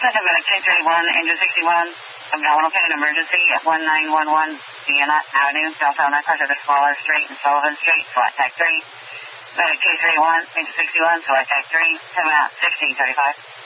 Medic K31, engine 61, abdominal pain emergency at 1911 Vienna Avenue, Downtown Nightclub, the smaller street in Sullivan Street, flight tag 3. Medic K31, engine 61, flight tag 3, 7 out, 1635.